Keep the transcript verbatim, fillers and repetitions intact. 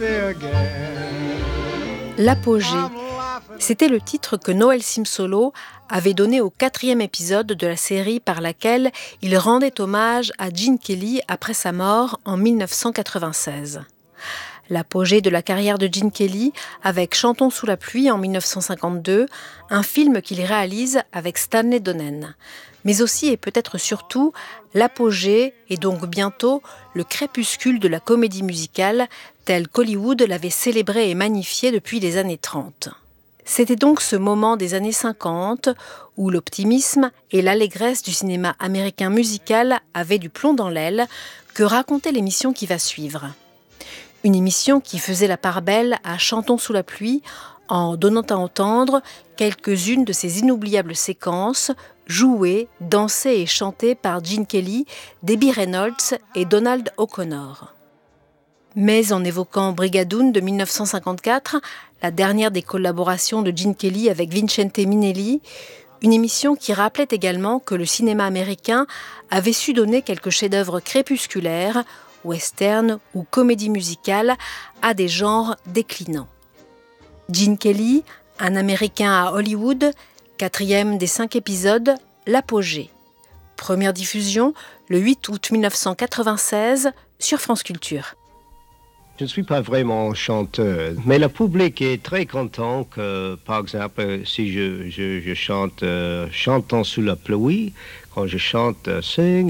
L'apogée, c'était le titre que Noël Simsolo avait donné au quatrième épisode de la série par laquelle il rendait hommage à Gene Kelly après sa mort en dix-neuf cent quatre-vingt-seize. L'apogée de la carrière de Gene Kelly avec Chantons sous la pluie en dix-neuf cent cinquante-deux, un film qu'il réalise avec Stanley Donen. Mais aussi et peut-être surtout l'apogée et donc bientôt le crépuscule de la comédie musicale tel qu'Hollywood l'avait célébré et magnifié depuis les années trente. C'était donc ce moment des années cinquante où l'optimisme et l'allégresse du cinéma américain musical avaient du plomb dans l'aile que racontait l'émission qui va suivre. Une émission qui faisait la part belle à Chantons sous la pluie en donnant à entendre quelques-unes de ces inoubliables séquences jouées, dansées et chantées par Gene Kelly, Debbie Reynolds et Donald O'Connor. Mais en évoquant Brigadoon de dix-neuf cent cinquante-quatre, la dernière des collaborations de Gene Kelly avec Vincente Minnelli, une émission qui rappelait également que le cinéma américain avait su donner quelques chefs-d'œuvre crépusculaires, western ou comédie musicale, à des genres déclinants. Gene Kelly, un Américain à Hollywood, quatrième des cinq épisodes, l'apogée. Première diffusion le huit août dix-neuf cent quatre-vingt-seize sur France Culture. Je ne suis pas vraiment chanteur, mais le public est très content que, par exemple, si je, je, je chante euh, Chantons sous la pluie, quand je chante euh, Sing